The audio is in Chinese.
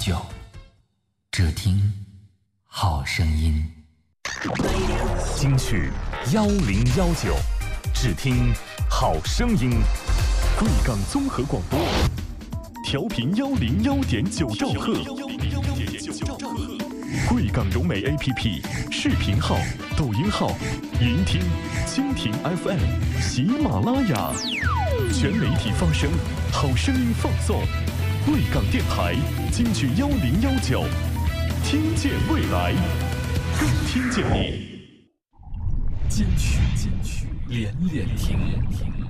1019，只听好声音。 金曲1019，只听好声音。贵港综合广播，调频101.9兆赫。贵港融媒 APP 视频号、抖音号、云听、蜻蜓 FM、喜马拉雅，全媒体发声，好声音放送。贵港电台金曲1019，听见未来，更听见你。 金曲连连听。